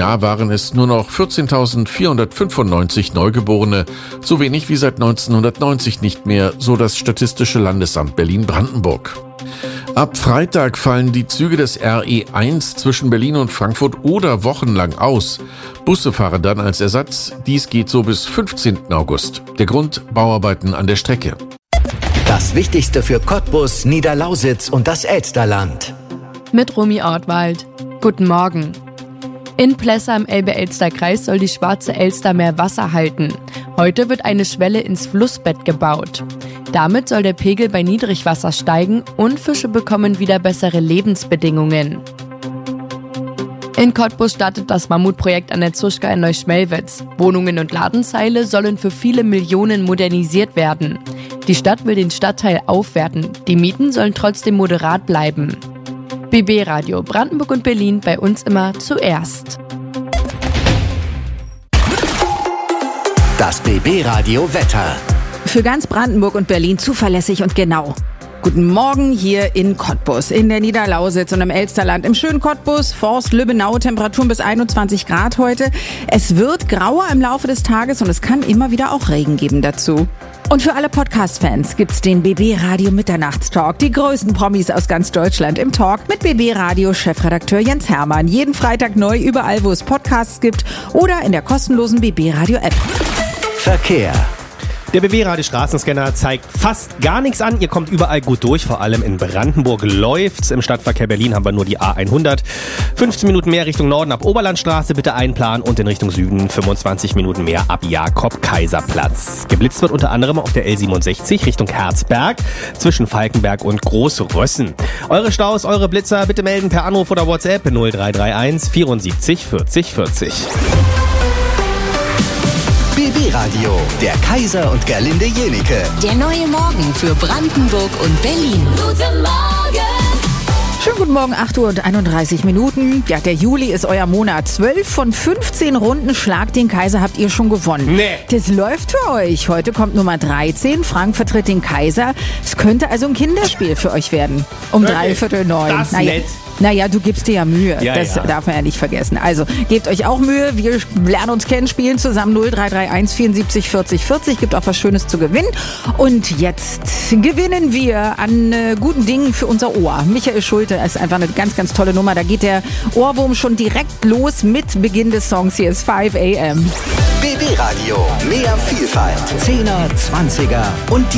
Jahr waren es nur noch 14.495 Neugeborene, so wenig wie seit 1990 nicht mehr, so das Statistische Landesamt Berlin-Brandenburg. Ab Freitag fallen die Züge des RE1 zwischen Berlin und Frankfurt oder wochenlang aus. Busse fahren dann als Ersatz. Dies geht so bis 15. August. Der Grund: Bauarbeiten an der Strecke. Das Wichtigste für Cottbus, Niederlausitz und das Elsterland. Mit Romy Ortwald. Guten Morgen. In Plessa im Elbe-Elster-Kreis soll die Schwarze Elster mehr Wasser halten. Heute wird eine Schwelle ins Flussbett gebaut. Damit soll der Pegel bei Niedrigwasser steigen und Fische bekommen wieder bessere Lebensbedingungen. In Cottbus startet das Mammutprojekt an der Zuschka in Neuschmelwitz. Wohnungen und Ladenzeile sollen für viele Millionen modernisiert werden. Die Stadt will den Stadtteil aufwerten. Die Mieten sollen trotzdem moderat bleiben. BB Radio Brandenburg und Berlin, bei uns immer zuerst. Das BB Radio Wetter. Für ganz Brandenburg und Berlin zuverlässig und genau. Guten Morgen hier in Cottbus, in der Niederlausitz und im Elsterland. Im schönen Cottbus, Forst, Lübbenau, Temperaturen bis 21 Grad heute. Es wird grauer im Laufe des Tages und es kann immer wieder auch Regen geben dazu. Und für alle Podcast-Fans gibt's den BB Radio Mitternachtstalk. Die größten Promis aus ganz Deutschland im Talk mit BB Radio Chefredakteur Jens Hermann. Jeden Freitag neu überall, wo es Podcasts gibt oder in der kostenlosen BB Radio App. Verkehr. Der BB-Radio Straßenscanner zeigt fast gar nichts an. Ihr kommt überall gut durch, vor allem in Brandenburg läuft's. Im Stadtverkehr Berlin haben wir nur die A100. 15 Minuten mehr Richtung Norden ab Oberlandstraße bitte einplanen und in Richtung Süden 25 Minuten mehr ab Jakob-Kaiser-Platz. Geblitzt wird unter anderem auf der L67 Richtung Herzberg zwischen Falkenberg und Großrössen. Eure Staus, eure Blitzer bitte melden per Anruf oder WhatsApp 0331 74 40 40. BB Radio, der Kaiser und Gerlinde Jenike. Der neue Morgen für Brandenburg und Berlin. Guten Morgen! Schönen guten Morgen, 8 Uhr und 31 Minuten. Ja, der Juli ist euer Monat. 12 von 15 Runden Schlag den Kaiser habt ihr schon gewonnen. Nee. Das läuft für euch. Heute kommt Nummer 13. Frank vertritt den Kaiser. Es könnte also ein Kinderspiel für euch werden. Um Wirklich? 8:45. Das nett. Naja, du gibst dir ja Mühe. Ja, das ja. darf man ja nicht vergessen. Also, gebt euch auch Mühe. Wir lernen uns kennen, spielen zusammen 0331 74 40 40. Gibt auch was Schönes zu gewinnen. Und jetzt gewinnen wir an guten Dingen für unser Ohr. Michael Schulte ist einfach eine ganz, ganz tolle Nummer. Da geht der Ohrwurm schon direkt los mit Beginn des Songs. Hier ist 5 AM. BB Radio, mehr Vielfalt. 10er, 20er und die